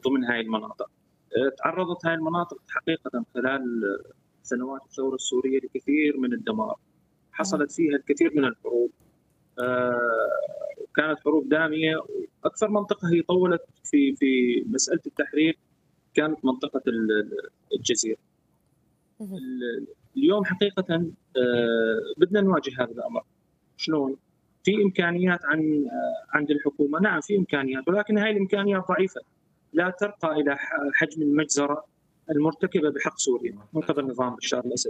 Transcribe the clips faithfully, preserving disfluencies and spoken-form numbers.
ضمن هاي المناطق. تعرضت هاي المناطق حقيقة خلال سنوات الثورة السورية لكثير من الدمار، حصلت فيها الكثير من الحروب، وكانت حروب دامية. أكثر منطقة هي طولت في في مسألة التحرير كانت منطقة الجزيرة. اليوم حقيقة بدنا نواجه هذا الأمر. شلون؟ في إمكانيات عن عند الحكومة، نعم في إمكانيات، ولكن هاي الإمكانيات ضعيفة، لا ترقى إلى حجم المجزرة المرتكبة بحق سوريا من قبل نظام بشار الأسد.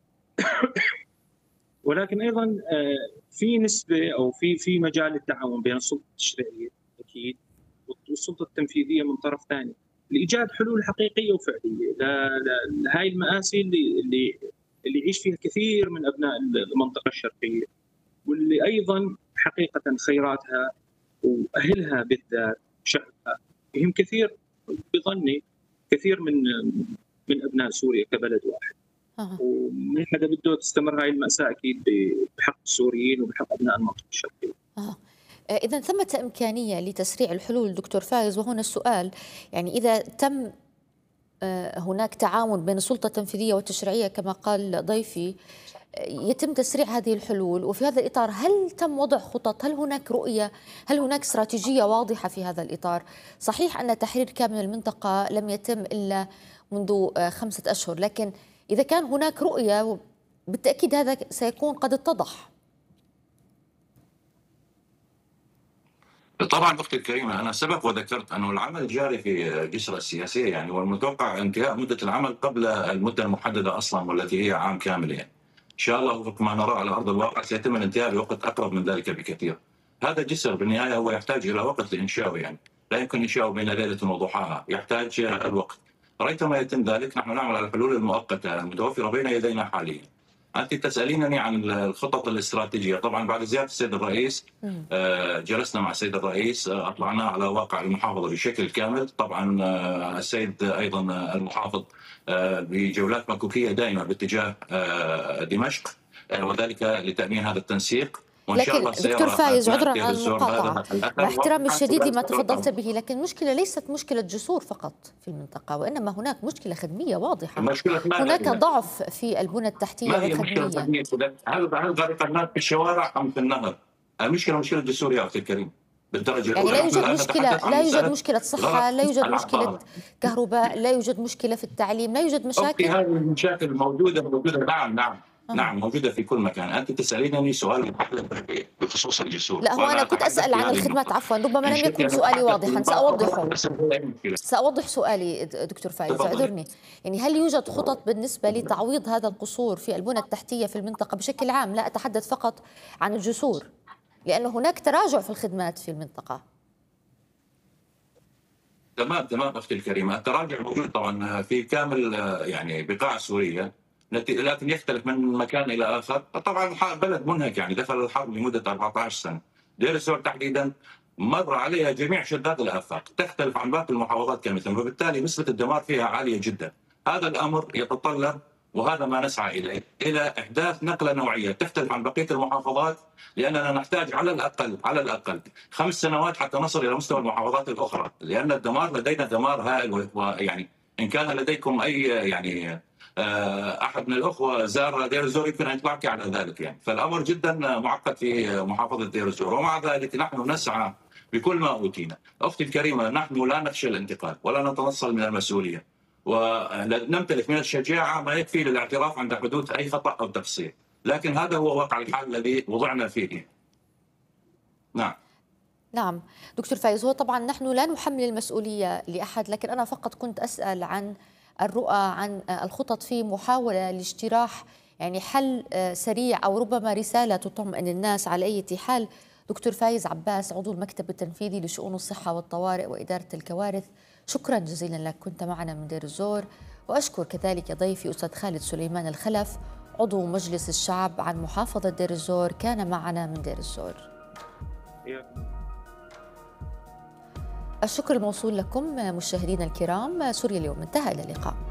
ولكن أيضا في نسبة أو في في مجال للتعاون بين السلطة التشريعية أكيد والسلطة التنفيذية من طرف ثاني لإيجاد حلول حقيقية وفعلية لهاي المآسي اللي اللي اللي يعيش فيها كثير من أبناء المنطقة الشرقية، واللي أيضا حقيقة خيراتها وأهلها بالذات شعبها يهم كثير بظني كثير من من أبناء سوريا كبلد واحد. أه. ومن حدا بده تستمر هاي المأساة أكيد بحق السوريين وبحق أبناء المنطقة الشرقية. أه. إذا ثمة إمكانية لتسريع الحلول دكتور فايز، وهنا السؤال يعني إذا تم هناك تعاون بين السلطة التنفيذية والتشريعية كما قال ضيفي، يتم تسريع هذه الحلول، وفي هذا الإطار هل تم وضع خطط؟ هل هناك رؤية؟ هل هناك استراتيجية واضحة في هذا الإطار؟ صحيح أن تحرير كامل المنطقة لم يتم إلا منذ خمسة أشهر، لكن إذا كان هناك رؤية بالتأكيد هذا سيكون قد اتضح. طبعا اختي الكريمه، انا سبق وذكرت انه العمل جاري في جسر السياسيه يعني، والمتوقع انتهاء مده العمل قبل المده المحدده اصلا والتي هي عام كامل يعني. ان شاء الله وفق ما نرى على ارض الواقع سيتم الانتهاء بوقت اقرب من ذلك بكثير. هذا الجسر بالنهايه هو يحتاج الى وقت لانشاؤه يعني، لا يمكن انشاؤه بين ليله وضحاها، يحتاج الوقت. ريثما يتم ذلك نحن نعمل على الحلول المؤقته المتوفره بين يدينا حاليا. أنت تسألينني عن الخطط الاستراتيجية، طبعا بعد زيارة السيد الرئيس جلسنا مع السيد الرئيس، أطلعنا على واقع المحافظة بشكل كامل. طبعا السيد أيضا المحافظ بجولات مكوكية دائمة باتجاه دمشق، وذلك لتأمين هذا التنسيق. لكن دكتور فايز، عذرا على المقاطعة، مع احترامي الشديد ما تفضلت به، لكن المشكلة ليست مشكلة جسور فقط في المنطقة، وإنما هناك مشكلة خدمية واضحة. هناك ضعف في البنى التحتية والخدمية. هل هل غرق الناس في الشوارع أم في النهر؟ المشكلة مشكلة جسور يا أختي الكريم بالدرجة يعني لا يوجد مشكلة، لا يوجد مشكلة صحة، لا يوجد مشكلة كهرباء، لا يوجد مشكلة في التعليم، لا يوجد مشاكل. هذه المشاكل موجودة موجودة نعم نعم أه. نعم موجودة في كل مكان. أنت تسألينني سؤال بخصوص الجسور. لا هو أنا كنت أسأل عن الخدمات، عفوا ربما لم يكن سؤالي واضحا، سأوضحه. سأوضح سؤالي دكتور فايز، اعذرني. يعني هل يوجد خطط بالنسبة لتعويض هذا القصور في البنى التحتية في المنطقة بشكل عام؟ لا أتحدث فقط عن الجسور، لأن هناك تراجع في الخدمات في المنطقة. تمام تمام أختي الكريمة، التراجع موجود طبعا في كامل يعني بقاع سوريا، لكن يختلف من مكان الى اخر. طبعا بلد منهك يعني، دخل الحرب لمده أربعة عشر سنه. دير الزور تحديدا مر عليها جميع شدات الافاق، تختلف عن باقي المحافظات كامله، وبالتالي نسبه الدمار فيها عاليه جدا. هذا الامر يتطلب، وهذا ما نسعى اليه، الى احداث نقله نوعيه تختلف عن بقيه المحافظات، لاننا نحتاج على الاقل على الاقل خمس سنوات حتى نصل الى مستوى المحافظات الاخرى، لان الدمار لدينا دمار هائل. ويعني ان كان لديكم اي يعني احد من الاخوه زار دير الزور يمكن ان يطلعك على ذلك يعني، فالامر جدا معقد في محافظه دير الزور، ومع ذلك نحن نسعى بكل ما اوتينا. اختي الكريمه، نحن لا نخشى الانتقال ولا نتنصل من المسؤوليه، ونمتلك من الشجاعه ما يكفي للاعتراف عند حدوث اي خطا او تقصير، لكن هذا هو واقع الحال الذي وضعنا فيه. نعم نعم دكتور فايز، هو طبعا نحن لا نحمل المسؤوليه لاحد، لكن انا فقط كنت اسال عن الرؤى، عن الخطط في محاولة لاجتراح يعني حل سريع أو ربما رسالة تطمئن الناس. على أي حال دكتور فايز عباس، عضو المكتب التنفيذي لشؤون الصحة والطوارئ وإدارة الكوارث، شكرا جزيلا لك، كنت معنا من دير الزور. وأشكر كذلك ضيفي أستاذ خالد سليمان الخلف، عضو مجلس الشعب عن محافظة دير الزور، كان معنا من دير الزور. الشكر الموصول لكم مشاهدينا الكرام. سوريا اليوم انتهى، إلى اللقاء.